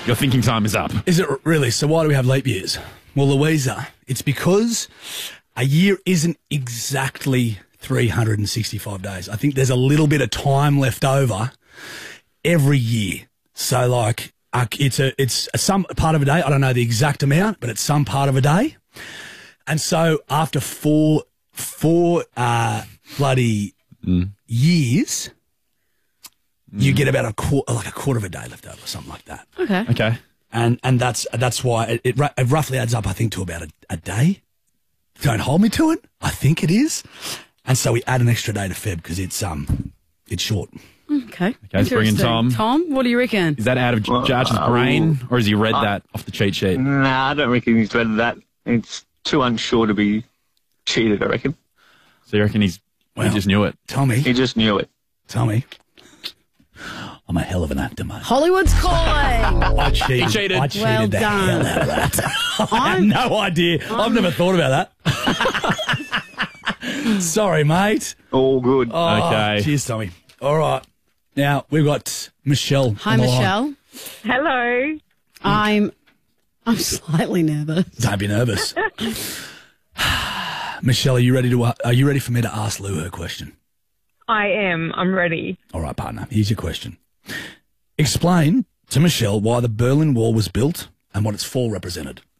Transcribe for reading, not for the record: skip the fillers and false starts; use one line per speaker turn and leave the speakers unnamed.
Your thinking time is up.
Is it really? So why do we have leap years? Well, Louisa, it's because a year isn't exactly 365 days. I think there's a little bit of time left over every year. So like it's some part of a day. I don't know the exact amount, but it's some part of a day. And so after four bloody years, you get about a quarter of a day left over, something like that.
Okay.
And that's why it roughly adds up, I think, to about a day. Don't hold me to it. I think it is. And so we add an extra day to Feb because it's short.
Okay.
Okay, let's bring in Tom.
Tom, what do you reckon?
Is that out of Jarch's brain, or has he read that off the cheat sheet?
Nah, I don't reckon he's read that. It's too unsure to be cheated, I reckon.
So you reckon he just knew it?
Tommy.
He just knew it.
Tommy. I'm a hell of an actor, mate.
Hollywood's calling.
I cheated.
He cheated.
I cheated
Well
the
done.
hell out of that. I have no idea. I've never thought about that. Sorry, mate.
All good.
Oh,
Okay.
Cheers, Tommy. All right. Now, we've got Michelle.
Hi,
on the line.
Michelle.
Hello.
I'm slightly nervous.
Don't be nervous. Michelle, are you ready for me to ask Lou her question?
I am. I'm ready.
All right, partner. Here's your question. Explain to Michelle why the Berlin Wall was built and what its fall represented.